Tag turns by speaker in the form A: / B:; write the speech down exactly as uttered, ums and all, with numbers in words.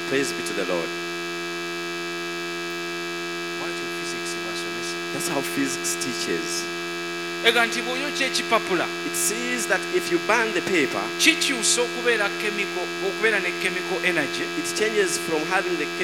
A: Praise be to the Lord.
B: Bwatyo physics bw'asomesa.
A: That's how physics teaches.
B: Ega nti bw'oyokya ekipapula
A: It says that if you burn the paper,
B: kikyusa okubeera chemical okubeera ne chemical energy
A: it changes from having the